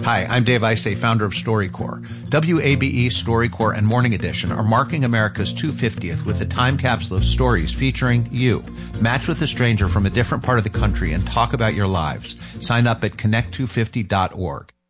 Hi, I'm Dave Isay, founder of StoryCorps. WABE, StoryCorps, and Morning Edition are marking America's 250th with a time capsule of stories featuring you. Match with a stranger from a different part of the country and talk about your lives. Sign up at connect250.org.